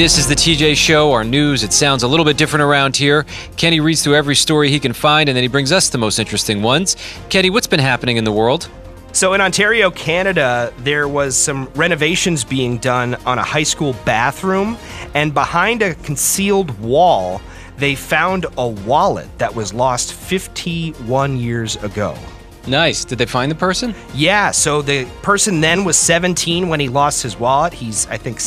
This is the TJ Show, our news. It sounds a little bit different around here. Kenny reads through every story he can find, and then he brings us the most interesting ones. Kenny, what's been happening in the world? So in Ontario, Canada, there was some renovations being done on a high school bathroom, and behind a concealed wall, they found a wallet that was lost 51 years ago. Nice. Did they find the person? Yeah, so the person then was 17 when he lost his wallet. He's, I think,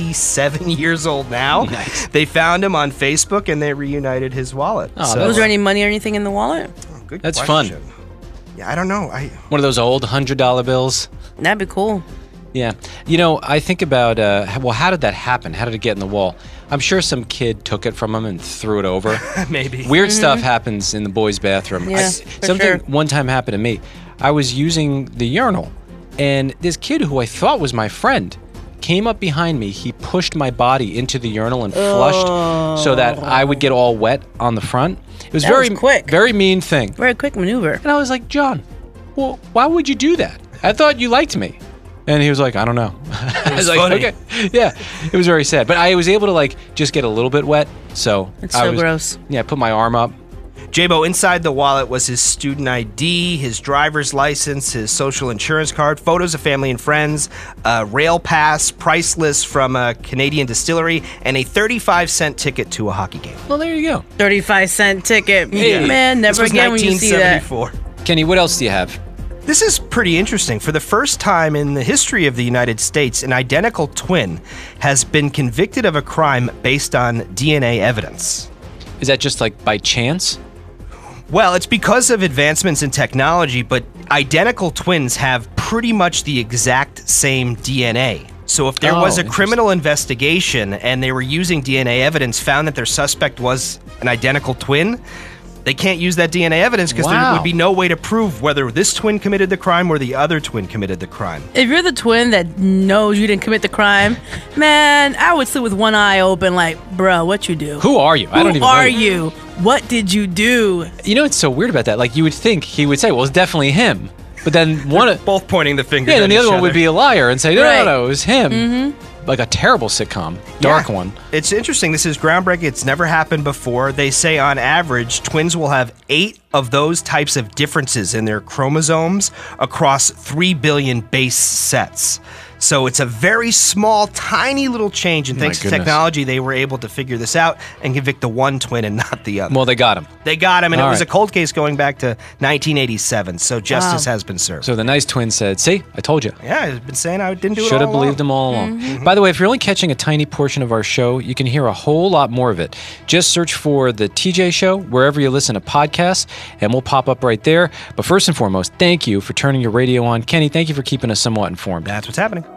67 years old now. Nice. They found him on Facebook, and they reunited his wallet. Oh, Was there any money or anything in the wallet? Good That's question. fun. Yeah, I don't know. One of those old $100 bills? That'd be cool. Yeah. You know, I think about, well, how did that happen? How did it get in the wall? I'm sure some kid took it from him and threw it over. Maybe. Weird stuff happens in the boys' bathroom. Yeah, Something one time happened to me. I was using the urinal, and this kid who I thought was my friend came up behind me. He pushed my body into the urinal and flushed so that I would get all wet on the front. It was That very was quick. very mean thing. Very quick maneuver. And I was like, John, well, why would you do that? I thought you liked me. And he was like, I don't know. I was like, funny. okay. Yeah, it was very sad. But I was able to just get a little bit wet. So It's so gross. Yeah, I put my arm up. J-Bo, inside the wallet was his student ID, his driver's license, his social insurance card, photos of family and friends, a rail pass, price list from a Canadian distillery, and a 35-cent ticket to a hockey game. Well, there you go. 35-cent ticket. Hey. Man, This never was again when you see that. 1974. Kenny, what else do you have? This is pretty interesting. For the first time in the history of the United States, an identical twin has been convicted of a crime based on DNA evidence. Is that just by chance? Well, it's because of advancements in technology, but identical twins have pretty much the exact same DNA. So if there was a criminal investigation and they were using DNA evidence, found that their suspect was an identical twin, they can't use that DNA evidence because there would be no way to prove whether this twin committed the crime or the other twin committed the crime. If you're the twin that knows you didn't commit the crime, man, I would sit with one eye open like, bro, what you do? Who are you? I don't even know. Who are you? What did you do? You know what's so weird about that? You would think he would say, well, it's definitely him. But then Both pointing the finger yeah, at then the each other one other. would be a liar and say, no, Right. no, it was him. Like a terrible sitcom. Dark one. It's interesting. This is groundbreaking. It's never happened before. They say on average, twins will have 8 of those types of differences in their chromosomes across 3 billion base sets. So it's a very small, tiny little change, and thanks to goodness. technology, they were able to figure this out and convict the one twin and not the other. Well, they got him. They got him, and All it was right. a cold case going back to 1987, so justice has been served. So the nice twin said, see, I told you. Yeah, I've been saying I didn't do it Should have all believed him all along. By the way, if you're only catching a tiny portion of our show, you can hear a whole lot more of it. Just search for The TJ Show wherever you listen to podcasts, and we'll pop up right there. But first and foremost, thank you for turning your radio on. Kenny, thank you for keeping us somewhat informed. That's what's happening.